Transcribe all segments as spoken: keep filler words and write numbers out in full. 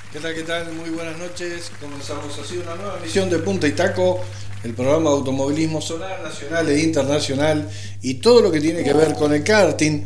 ¿Qué tal? ¿Qué tal? Muy buenas noches. Comenzamos así una nueva emisión de Punta y Taco, el programa de automovilismo solar, nacional e internacional y todo lo que tiene que ver con el karting.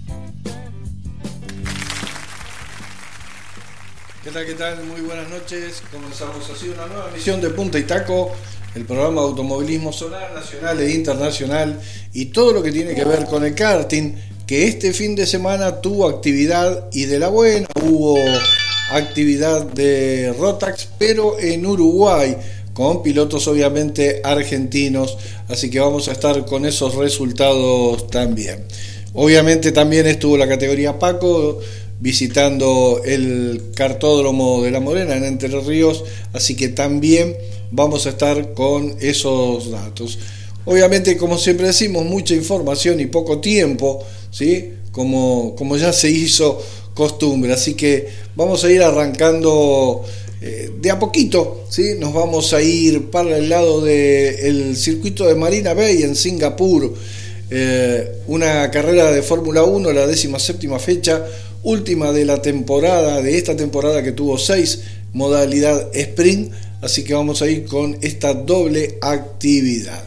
¿Qué tal? ¿Qué tal? Muy buenas noches. Comenzamos así una nueva emisión de Punta y Taco, el programa de automovilismo solar, nacional e internacional y todo lo que tiene que ver con el karting, que este fin de semana tuvo actividad y de la buena. Hubo actividad de Rotax, pero en Uruguay, con pilotos obviamente argentinos, así que vamos a estar con esos resultados también. Obviamente también estuvo la categoría Paco visitando el cartódromo de La Morena en Entre Ríos, así que también vamos a estar con esos datos. Obviamente, como siempre decimos, mucha información y poco tiempo, ¿sí? Como, como ya se hizo costumbre, así que vamos a ir arrancando eh, de a poquito, ¿sí? Nos vamos a ir para el lado del circuito de Marina Bay en Singapur, eh, una carrera de Fórmula uno, la décima séptima fecha, última de la temporada, de esta temporada que tuvo seis, modalidad sprint, así que vamos a ir con esta doble actividad.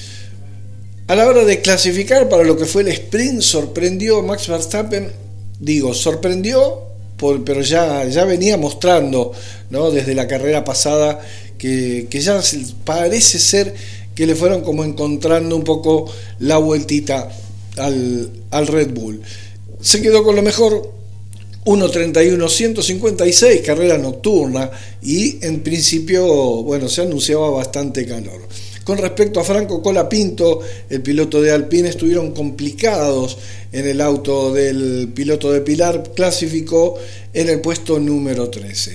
A la hora de clasificar para lo que fue el sprint, sorprendió Max Verstappen. Digo, sorprendió, por, pero ya, ya venía mostrando, ¿no? Desde la carrera pasada que, que ya parece ser que le fueron como encontrando un poco la vueltita al, al Red Bull. Se quedó con lo mejor, uno treinta y uno ciento cincuenta y seis, carrera nocturna, y en principio, bueno, se anunciaba bastante calor. Con respecto a Franco Colapinto, el piloto de Alpine, estuvieron complicados en el auto del piloto de Pilar, clasificó en el puesto número trece.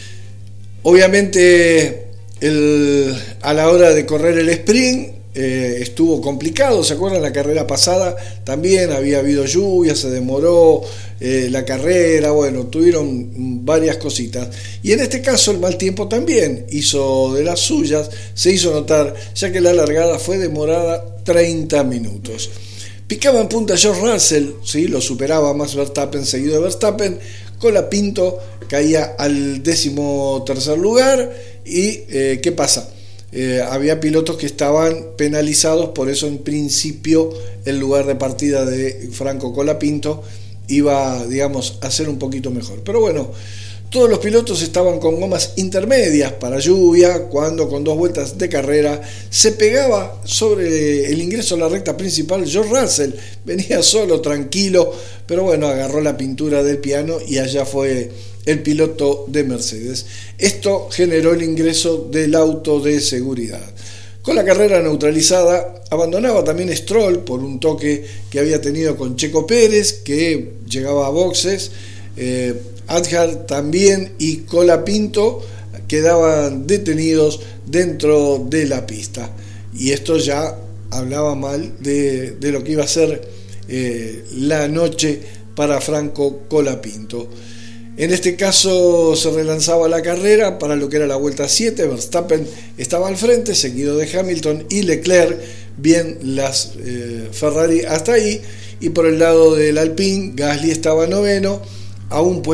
Obviamente, el, a la hora de correr el sprint, eh, estuvo complicado. ¿Se acuerdan? La carrera pasada también había habido lluvia, se demoró eh, la carrera, bueno, tuvieron varias cositas. Y en este caso el mal tiempo también hizo de las suyas, se hizo notar, ya que la largada fue demorada treinta minutos. Picaba en punta George Russell, ¿sí? Lo superaba Max Verstappen, seguido de Verstappen. Colapinto caía al décimo tercer lugar. ¿Y eh, qué pasa? Eh, había pilotos que estaban penalizados, por eso en principio el lugar de partida de Franco Colapinto iba, digamos, a ser un poquito mejor. Pero bueno, todos los pilotos estaban con gomas intermedias para lluvia, cuando con dos vueltas de carrera se pegaba sobre el ingreso a la recta principal George Russell. Venía solo, tranquilo, pero bueno, agarró la pintura del piano y allá fue el piloto de Mercedes. Esto generó el ingreso del auto de seguridad. Con la carrera neutralizada, abandonaba también Stroll por un toque que había tenido con Checo Pérez, que llegaba a boxes. Eh, Adjar también y Colapinto quedaban detenidos dentro de la pista. Y esto ya hablaba mal de, de lo que iba a ser eh, la noche para Franco Colapinto. En este caso se relanzaba la carrera para lo que era la vuelta siete. Verstappen estaba al frente, seguido de Hamilton y Leclerc. Bien las eh, Ferrari hasta ahí. Y por el lado del Alpine, Gasly estaba noveno, a un puesto